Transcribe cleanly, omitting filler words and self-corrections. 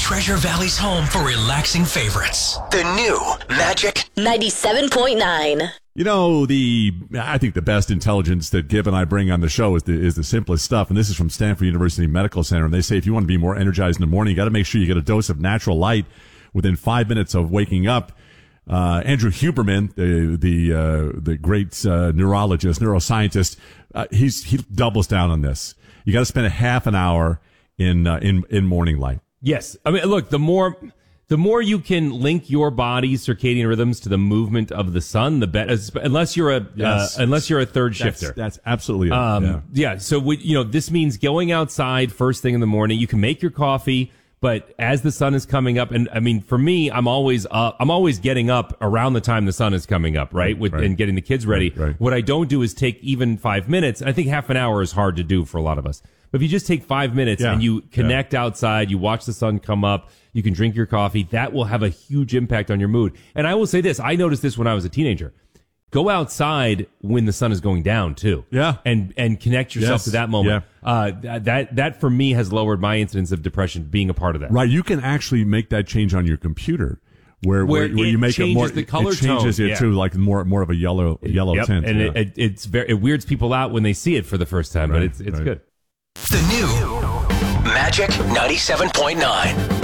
Treasure Valley's home for relaxing favorites. The new Magic 97.9. You know, I think the best intelligence that Gib and I bring on the show is the simplest stuff. And this is from Stanford University Medical Center. And they say if you want to be more energized in the morning, you got to make sure you get a dose of natural light within 5 minutes of waking up. Andrew Huberman, the great neurologist, neuroscientist, he doubles down on this. You got to spend a half an hour in morning light. Yes. I mean, look, the more you can link your body's circadian rhythms to the movement of the sun, the better. Unless you're a third shifter. That's absolutely it. Yeah. So this means going outside first thing in the morning. You can make your coffee, but as the sun is coming up, and I mean, for me, I'm always getting up around the time the sun is coming up, right? And getting the kids ready. Right. What I don't do is take even 5 minutes. I think half an hour is hard to do for a lot of us. But if you just take 5 minutes and you connect outside, you watch the sun come up, you can drink your coffee, that will have a huge impact on your mood. And I will say this, I noticed this when I was a teenager. Go outside when the sun is going down too. Yeah. And connect yourself to that moment. Yeah. That for me has lowered my incidence of depression, being a part of that. Right. You can actually make that change on your computer where you make it more, the color it changes tone. it to like more of a yellow tint. And it weirds people out when they see it for the first time, but it's good. The new Magic 97.9.